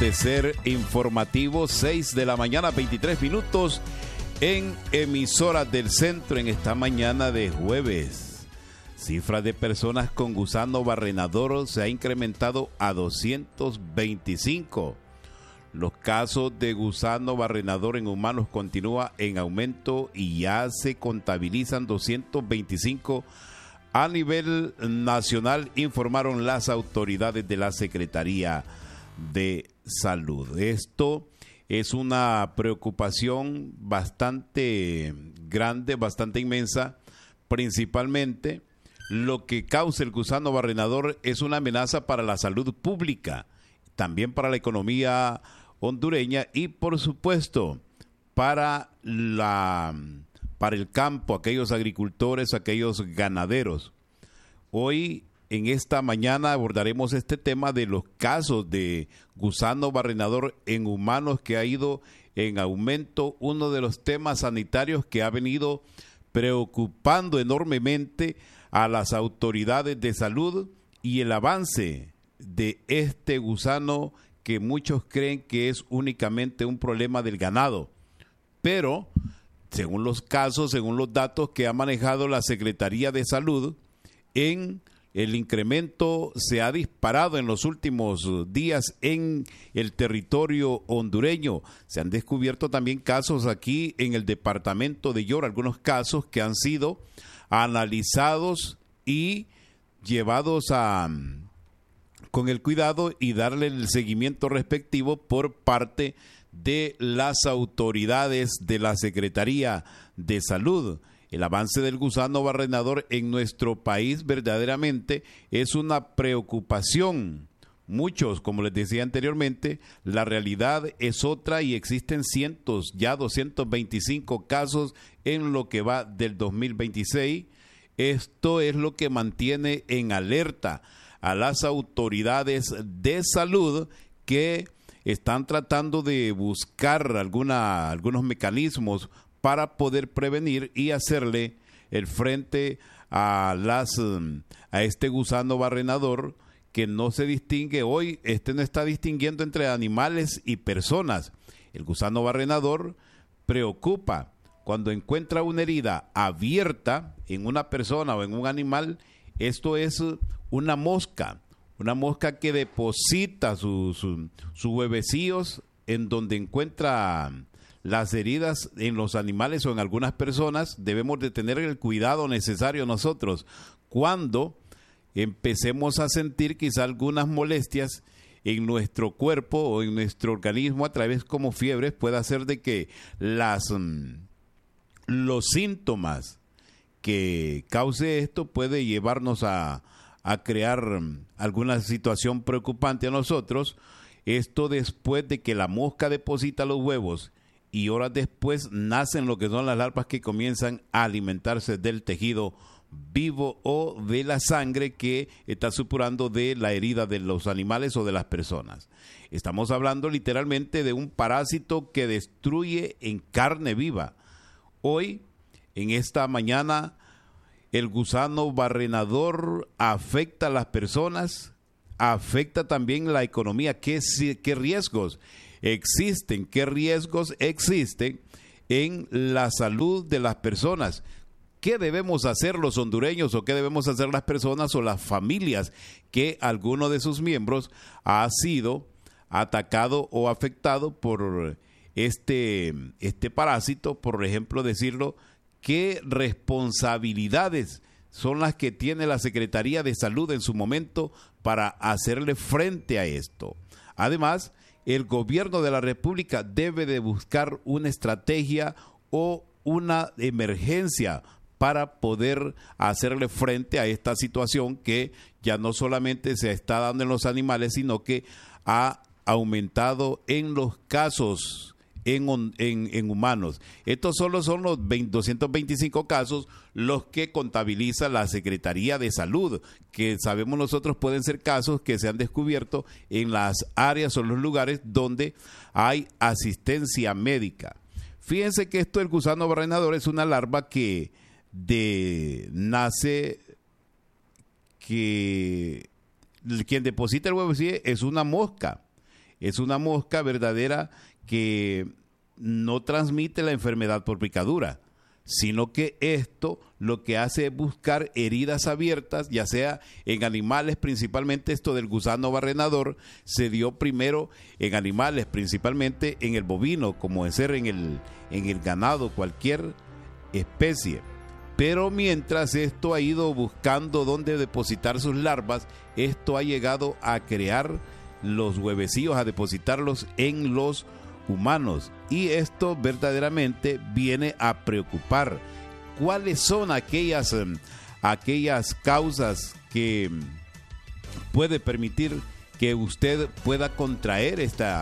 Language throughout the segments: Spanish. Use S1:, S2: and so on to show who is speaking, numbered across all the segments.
S1: Acontecer informativo, 6 de la mañana, 23 minutos en emisoras del centro en esta mañana de jueves. Cifra de personas con gusano barrenador se ha incrementado a 225. Los casos de gusano barrenador en humanos continúa en aumento y ya se contabilizan 225 a nivel nacional, informaron las autoridades de la Secretaría de Salud. Esto es una preocupación bastante grande, bastante inmensa. Principalmente, lo que causa el gusano barrenador es una amenaza para la salud pública, también para la economía hondureña y, por supuesto, para el campo, aquellos agricultores, aquellos ganaderos. Hoy, en esta mañana, abordaremos este tema de los casos de gusano barrenador en humanos que ha ido en aumento, uno de los temas sanitarios que ha venido preocupando enormemente a las autoridades de salud y el avance de este gusano que muchos creen que es únicamente un problema del ganado. Pero, según los casos, según los datos que ha manejado la Secretaría de Salud, el incremento se ha disparado en los últimos días en el territorio hondureño. Se han descubierto también casos aquí en el departamento de Yora, algunos casos que han sido analizados y llevados con el cuidado y darle el seguimiento respectivo por parte de las autoridades de la Secretaría de Salud. El avance del gusano barrenador en nuestro país verdaderamente es una preocupación. Muchos, como les decía anteriormente, la realidad es otra y existen cientos, ya 225 casos en lo que va del 2026. Esto es lo que mantiene en alerta a las autoridades de salud que están tratando de buscar algunos mecanismos para poder prevenir y hacerle el frente a este gusano barrenador que no se distingue hoy. No está distinguiendo entre animales y personas. El gusano barrenador preocupa cuando encuentra una herida abierta en una persona o en un animal. Esto es una mosca que deposita sus huevecillos en donde encuentra las heridas en los animales o en algunas personas. Debemos de tener el cuidado necesario nosotros cuando empecemos a sentir quizá algunas molestias en nuestro cuerpo o en nuestro organismo a través como fiebres. Puede hacer de que los síntomas que cause esto puede llevarnos a crear alguna situación preocupante a nosotros. Esto después de que la mosca deposita los huevos y horas después nacen lo que son las larvas que comienzan a alimentarse del tejido vivo o de la sangre que está supurando de la herida de los animales o de las personas. Estamos hablando literalmente de un parásito que destruye en carne viva. Hoy, en esta mañana, el gusano barrenador afecta a las personas, afecta también la economía. ¿Qué riesgos existen? ¿Qué riesgos existen en la salud de las personas? ¿Qué debemos hacer los hondureños o qué debemos hacer las personas o las familias que alguno de sus miembros ha sido atacado o afectado por este parásito? Por ejemplo, decirlo, ¿qué responsabilidades son las que tiene la Secretaría de Salud en su momento para hacerle frente a esto? Además, el gobierno de la República debe de buscar una estrategia o una emergencia para poder hacerle frente a esta situación que ya no solamente se está dando en los animales, sino que ha aumentado en los casos en humanos. Estos solo son los 225 casos los que contabiliza la Secretaría de Salud, que sabemos nosotros pueden ser casos que se han descubierto en las áreas o los lugares donde hay asistencia médica. Fíjense que esto del gusano barrenador es una larva que nace, que quien deposita el huevo es una mosca. es una mosca verdadera que no transmite la enfermedad por picadura, sino que esto lo que hace es buscar heridas abiertas, ya sea en animales, principalmente esto del gusano barrenador, se dio primero en animales, principalmente en el bovino, como en ser en el ganado, cualquier especie. Pero mientras esto ha ido buscando dónde depositar sus larvas, esto ha llegado a crear los huevecillos, a depositarlos en los humanos, y esto verdaderamente viene a preocupar. ¿Cuáles son aquellas causas que puede permitir que usted pueda contraer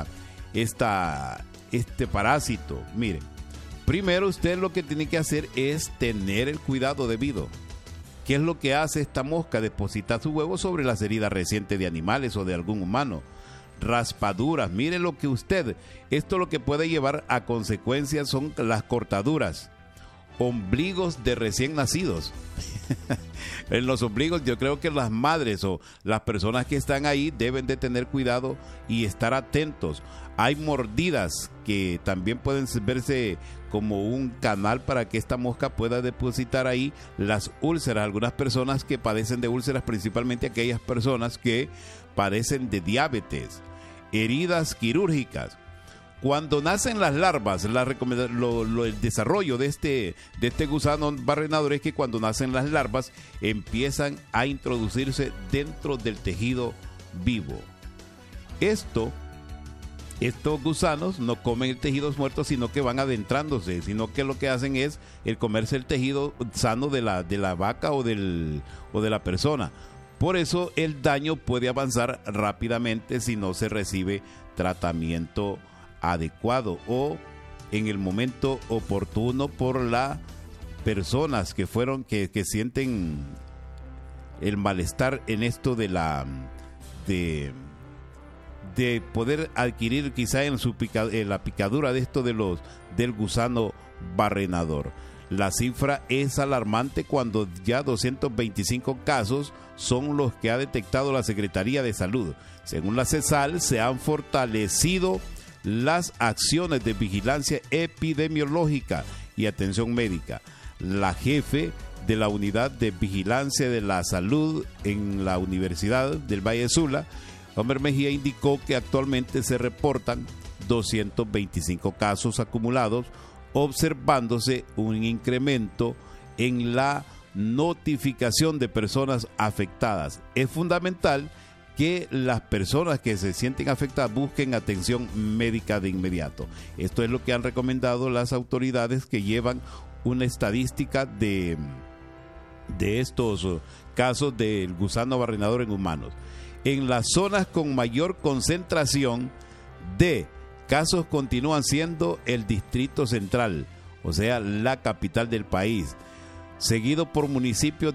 S1: este parásito? Mire, primero usted lo que tiene que hacer es tener el cuidado debido. ¿Qué es lo que hace esta mosca? Deposita su huevo sobre las heridas recientes de animales o de algún humano. Raspaduras, mire lo que esto lo que puede llevar a consecuencias son las cortaduras, ombligos de recién nacidos. En los ombligos yo creo que las madres o las personas que están ahí deben de tener cuidado y estar atentos. Hay mordidas que también pueden verse como un canal para que esta mosca pueda depositar ahí las úlceras. Algunas personas que padecen de úlceras, principalmente aquellas personas que padecen de diabetes. Heridas quirúrgicas. Cuando nacen las larvas, el desarrollo de este gusano barrenador es que cuando nacen las larvas empiezan a introducirse dentro del tejido vivo. Estos gusanos no comen tejidos muertos, sino que van adentrándose, sino que lo que hacen es el comerse el tejido sano de la vaca o de la persona. Por eso el daño puede avanzar rápidamente si no se recibe tratamiento adecuado o en el momento oportuno por las personas que sienten el malestar en esto de poder adquirir quizá en la picadura de esto del gusano barrenador. La cifra es alarmante cuando ya 225 casos son los que ha detectado la Secretaría de Salud. Según la CESAL, se han fortalecido las acciones de vigilancia epidemiológica y atención médica. La jefe de la Unidad de Vigilancia de la Salud en la Universidad del Valle de Sula, Homer Mejía, indicó que actualmente se reportan 225 casos acumulados, observándose un incremento en la notificación de personas afectadas. Es fundamental que las personas que se sienten afectadas busquen atención médica de inmediato. Esto es lo que han recomendado las autoridades que llevan una estadística de estos casos del gusano barrenador en humanos. En las zonas con mayor concentración de casos continúan siendo el Distrito Central, o sea, la capital del país, seguido por municipios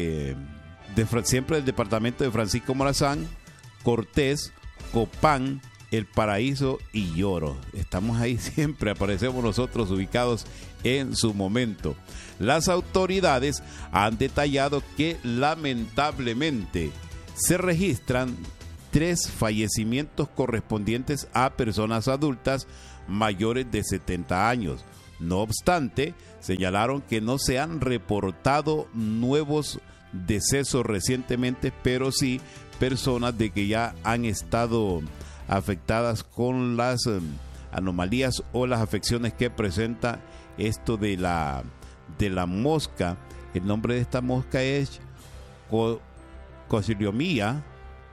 S1: siempre del departamento de Francisco Morazán, Cortés, Copán, El Paraíso y Lloro. Estamos ahí siempre, aparecemos nosotros ubicados en su momento. Las autoridades han detallado que lamentablemente se registran 3 fallecimientos correspondientes a personas adultas mayores de 70 años. No obstante, señalaron que no se han reportado nuevos decesos recientemente, pero sí personas de que ya han estado afectadas con las anomalías o las afecciones que presenta esto de la mosca. El nombre de esta mosca es Coccioliomia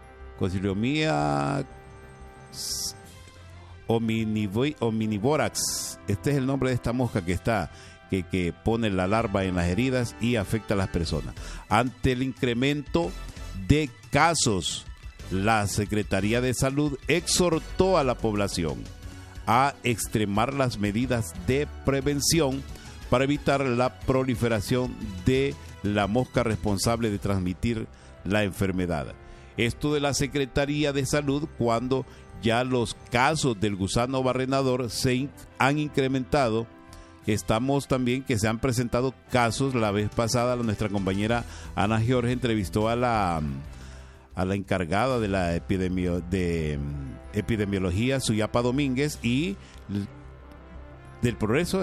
S1: omnivorax. Este es el nombre de esta mosca que pone la larva en las heridas y afecta a las personas. Ante el incremento de casos, la Secretaría de Salud exhortó a la población a extremar las medidas de prevención para evitar la proliferación de la mosca responsable de transmitir la enfermedad. Esto de la Secretaría de Salud cuando ya los casos del gusano barrenador se han incrementado. Estamos también que se han presentado casos. La vez pasada nuestra compañera Ana Jorge entrevistó a la encargada de la epidemia de Epidemiología Suyapa Domínguez y del Progreso.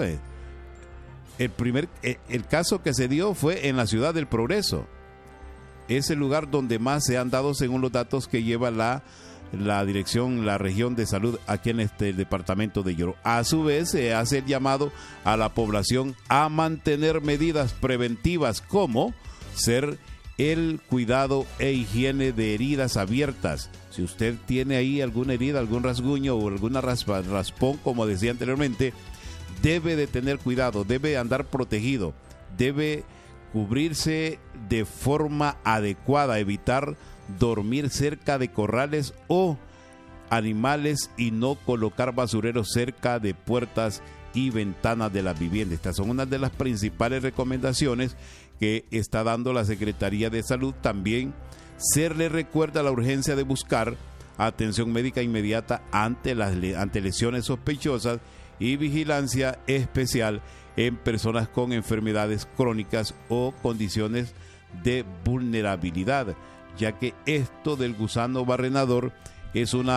S1: El caso que se dio fue en la ciudad del Progreso. Es el lugar donde más se han dado según los datos que lleva la dirección, la región de salud aquí en el departamento de Lloro. A su vez, se hace el llamado a la población a mantener medidas preventivas como ser el cuidado e higiene de heridas abiertas. Si usted tiene ahí alguna herida, algún rasguño o alguna raspón, como decía anteriormente, debe de tener cuidado, debe andar protegido, debe cubrirse de forma adecuada, evitar dormir cerca de corrales o animales y no colocar basureros cerca de puertas y ventanas de las viviendas. Estas son una de las principales recomendaciones que está dando la Secretaría de Salud. También se le recuerda la urgencia de buscar atención médica inmediata ante lesiones sospechosas y vigilancia especial en personas con enfermedades crónicas o condiciones de vulnerabilidad, ya que esto del gusano barrenador son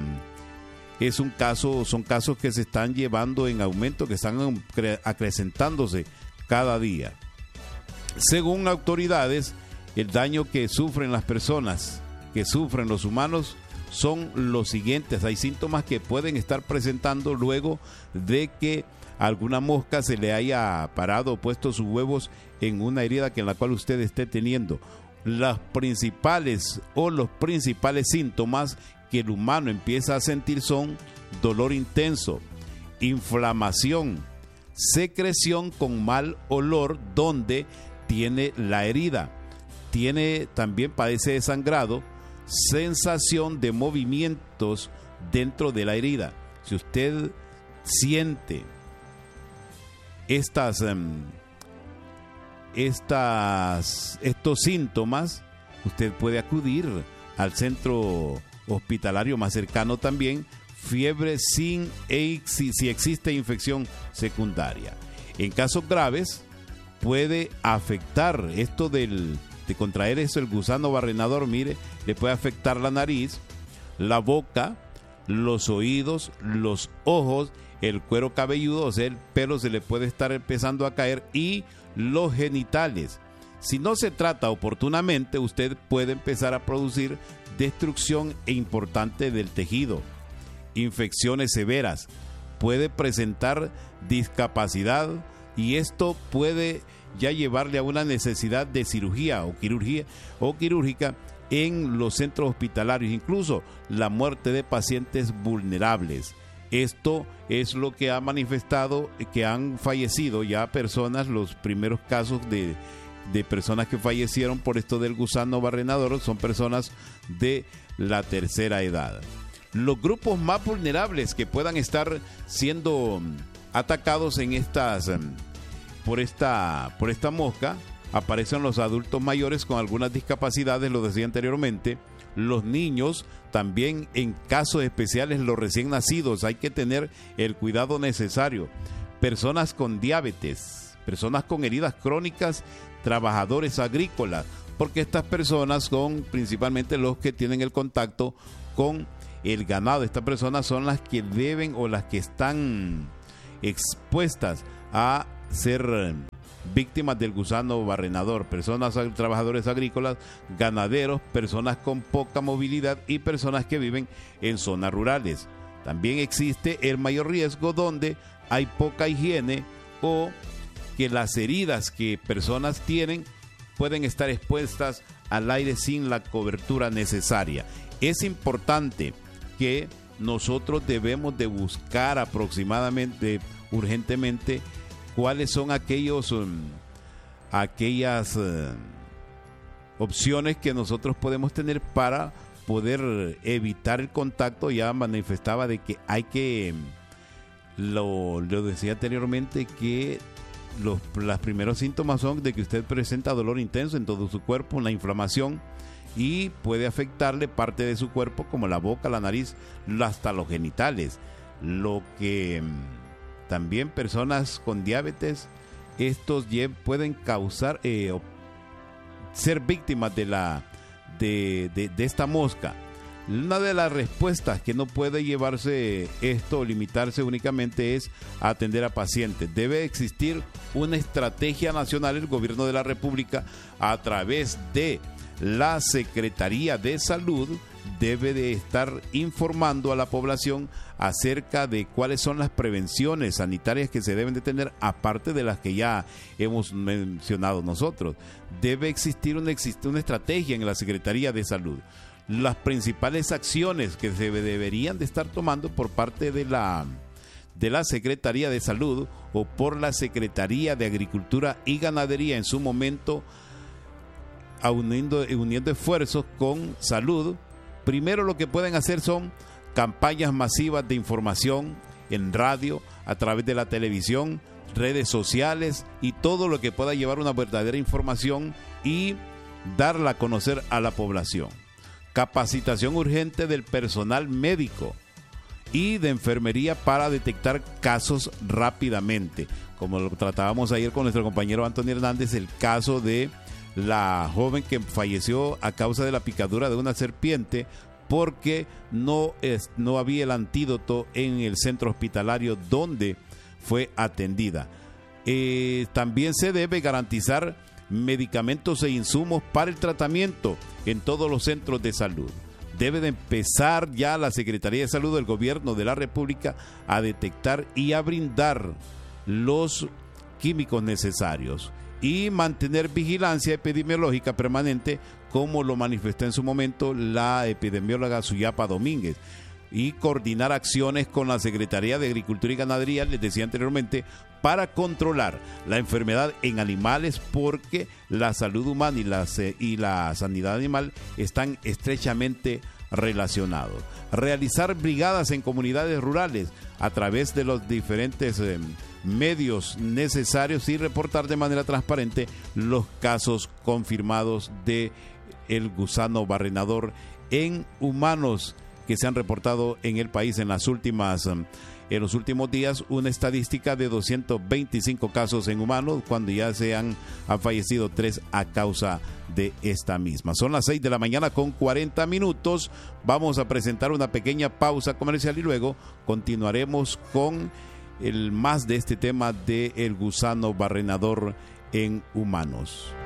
S1: casos que se están llevando en aumento, que están acrecentándose cada día. Según autoridades, el daño que sufren las personas, que sufren los humanos, son los siguientes. Hay síntomas que pueden estar presentando luego de que alguna mosca se le haya parado o puesto sus huevos en una herida en la cual usted esté teniendo. Los principales síntomas que el humano empieza a sentir son dolor intenso, inflamación, secreción con mal olor donde tiene la herida, también padece de sangrado, sensación de movimientos dentro de la herida. Si usted siente estos síntomas, usted puede acudir al centro hospitalario más cercano también. Fiebre si existe infección secundaria. En casos graves puede afectar esto de contraer el gusano barrenador. Mire, le puede afectar la nariz, la boca, los oídos, los ojos, el cuero cabelludo, o sea, el pelo se le puede estar empezando a caer, y los genitales. Si no se trata oportunamente, usted puede empezar a producir destrucción importante del tejido, infecciones severas, puede presentar discapacidad, y esto puede ya llevarle a una necesidad de cirugía o quirúrgica en los centros hospitalarios, incluso la muerte de pacientes vulnerables. Esto es lo que ha manifestado que han fallecido ya personas. Los primeros casos de personas que fallecieron por esto del gusano barrenador son personas de la tercera edad. Los grupos más vulnerables que puedan estar siendo atacados por esta mosca, aparecen los adultos mayores con algunas discapacidades, lo decía anteriormente, los niños, también en casos especiales los recién nacidos, hay que tener el cuidado necesario, personas con diabetes, personas con heridas crónicas, trabajadores agrícolas, porque estas personas son principalmente los que tienen el contacto con el ganado. Estas personas son las que deben o las que están expuestas a ser víctimas del gusano barrenador. Personas, trabajadores agrícolas, ganaderos, personas con poca movilidad y personas que viven en zonas rurales. También existe el mayor riesgo donde hay poca higiene o que las heridas que personas tienen pueden estar expuestas al aire sin la cobertura necesaria. Es importante que nosotros debemos de buscar urgentemente, cuáles son aquellas opciones que nosotros podemos tener para poder evitar el contacto. Ya manifestaba de que hay que, lo decía anteriormente, que los primeros síntomas son de que usted presenta dolor intenso en todo su cuerpo, una inflamación, y puede afectarle parte de su cuerpo como la boca, la nariz, hasta los genitales. Lo que también personas con diabetes, estos pueden causar ser víctimas de esta mosca. Una de las respuestas que no puede llevarse esto o limitarse únicamente es a atender a pacientes. Debe existir una estrategia nacional. El gobierno de la República, a través de la Secretaría de Salud, debe de estar informando a la población acerca de cuáles son las prevenciones sanitarias que se deben de tener, aparte de las que ya hemos mencionado nosotros. Debe existir una estrategia en la Secretaría de Salud. Las principales acciones que se deberían de estar tomando por parte de la Secretaría de Salud o por la Secretaría de Agricultura y Ganadería en su momento, uniendo esfuerzos con salud. Primero, lo que pueden hacer son campañas masivas de información en radio, a través de la televisión, redes sociales y todo lo que pueda llevar una verdadera información y darla a conocer a la población. Capacitación urgente del personal médico y de enfermería para detectar casos rápidamente. Como lo tratábamos ayer con nuestro compañero Antonio Hernández, el caso de la joven que falleció a causa de la picadura de una serpiente porque no había el antídoto en el centro hospitalario donde fue atendida. También se debe garantizar medicamentos e insumos para el tratamiento en todos los centros de salud. Debe de empezar ya la Secretaría de Salud del Gobierno de la República a detectar y a brindar los químicos necesarios y mantener vigilancia epidemiológica permanente, como lo manifestó en su momento la epidemióloga Suyapa Domínguez, y coordinar acciones con la Secretaría de Agricultura y Ganadería, les decía anteriormente, para controlar la enfermedad en animales, porque la salud humana y la sanidad animal están estrechamente relacionados. Realizar brigadas en comunidades rurales a través de los diferentes medios necesarios y reportar de manera transparente los casos confirmados de el gusano barrenador en humanos que se han reportado en el país en los últimos días. Una estadística de 225 casos en humanos, cuando ya han fallecido 3 a causa de esta misma. Son las 6 de la mañana con 40 minutos. Vamos a presentar una pequeña pausa comercial y luego continuaremos con más de este tema del gusano barrenador en humanos.